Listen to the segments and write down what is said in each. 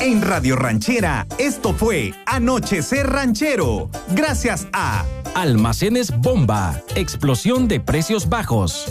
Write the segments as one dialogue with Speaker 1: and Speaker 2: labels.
Speaker 1: En Radio Ranchera, esto fue Anochecer Ranchero. Gracias a
Speaker 2: Almacenes Bomba. Explosión de precios bajos.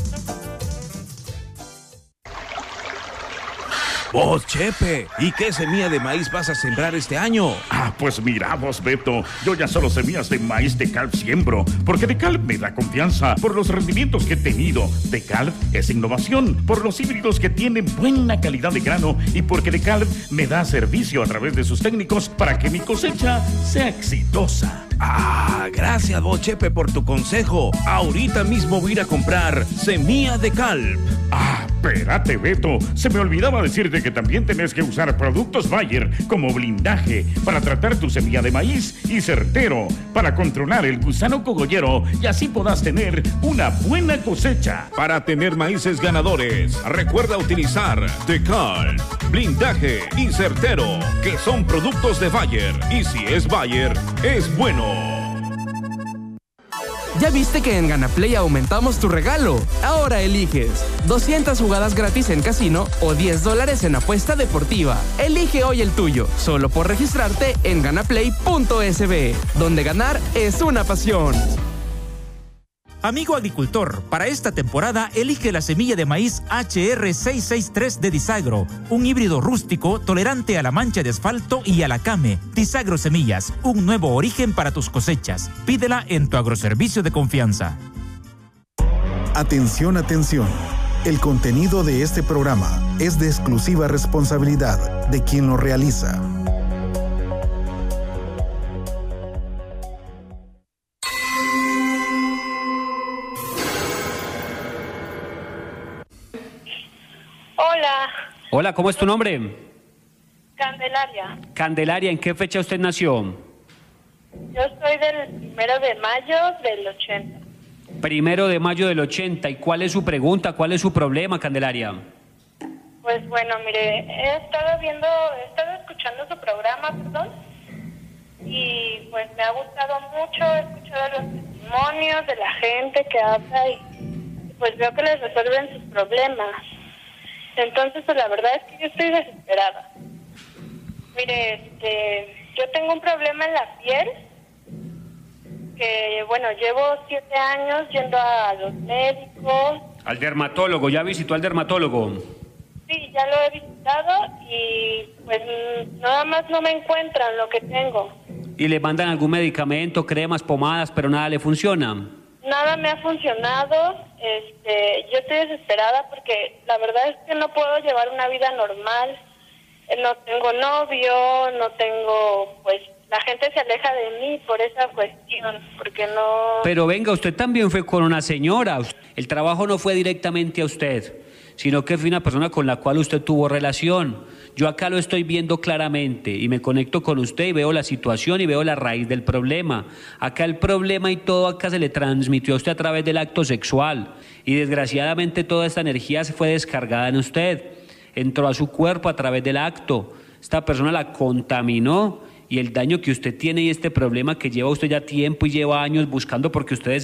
Speaker 3: Vos, Chepe, ¿y qué semilla de maíz vas a sembrar este año?
Speaker 4: Pues mira vos, Beto, yo ya solo semillas de maíz DeKalb siembro, porque DeKalb me da confianza por los rendimientos que he tenido. DeKalb es innovación, por los híbridos que tienen buena calidad de grano y porque DeKalb me da servicio a través de sus técnicos para que mi cosecha sea exitosa.
Speaker 3: Gracias vos, Chepe, por tu consejo. Ahorita mismo voy a ir a comprar semilla DeKalb.
Speaker 4: Espérate, Beto, se me olvidaba decirte que también tenés que usar productos Bayer como blindaje para tratar tu semilla de maíz y Certero para controlar el gusano cogollero y así podás tener una buena cosecha.
Speaker 3: Para tener maíces ganadores, recuerda utilizar DeKalb, blindaje y Certero, que son productos de Bayer. Y si es Bayer, es bueno.
Speaker 2: ¿Ya viste que en GanaPlay aumentamos tu regalo? Ahora eliges 200 jugadas gratis en casino o $10 en apuesta deportiva. Elige hoy el tuyo, solo por registrarte en ganaplay.sb, donde ganar es una pasión.
Speaker 5: Amigo agricultor, para esta temporada elige la semilla de maíz HR663 de Disagro, un híbrido rústico tolerante a la mancha de asfalto y a la came. Disagro Semillas, un nuevo origen para tus cosechas. Pídela en tu agroservicio de confianza.
Speaker 6: Atención, atención. El contenido de este programa es de exclusiva responsabilidad de quien lo realiza.
Speaker 7: Hola, ¿cómo es tu nombre?
Speaker 8: Candelaria.
Speaker 7: Candelaria, ¿en qué fecha usted nació?
Speaker 8: Yo soy del 1 de mayo del 80.
Speaker 7: 1 de mayo del 80. ¿Y cuál es su pregunta? ¿Cuál es su problema, Candelaria?
Speaker 8: Pues bueno, mire, he estado escuchando su programa, y pues me ha gustado mucho, he escuchado los testimonios de la gente que habla y pues veo que les resuelven sus problemas. Entonces, pues la verdad es que yo estoy desesperada. Mire, yo tengo un problema en la piel, que bueno, llevo 7 años yendo a los médicos.
Speaker 7: Al dermatólogo, ¿ya visitó al dermatólogo?
Speaker 8: Sí, ya lo he visitado y pues nada más no me encuentran lo que tengo.
Speaker 7: ¿Y le mandan algún medicamento, cremas, pomadas, pero nada le funciona?
Speaker 8: Nada me ha funcionado. Yo estoy desesperada porque la verdad es que no puedo llevar una vida normal. No tengo novio, no tengo, pues la gente se aleja de mí por esa cuestión, porque no...
Speaker 7: Pero venga, usted también fue con una señora. El trabajo no fue directamente a usted, sino que fue una persona con la cual usted tuvo relación. Yo acá lo estoy viendo claramente y me conecto con usted y veo la situación y veo la raíz del problema. Acá el problema y todo acá se le transmitió a usted a través del acto sexual y desgraciadamente toda esta energía se fue descargada en usted, entró a su cuerpo a través del acto. Esta persona la contaminó y el daño que usted tiene y este problema que lleva usted ya tiempo y lleva años buscando porque ustedes